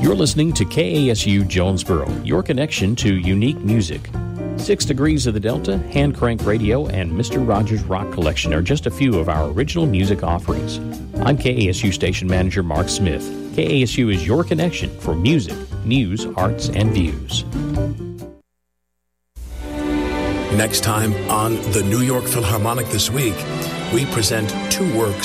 You're listening to KASU Jonesboro, your connection to unique music. 6 Degrees of the Delta, Hand Crank Radio, and Mr. Rogers Rock Collection are just a few of our original music offerings. I'm KASU Station Manager Mark Smith. KASU is your connection for music, news, arts, and views. Next time on the New York Philharmonic This Week, we present two works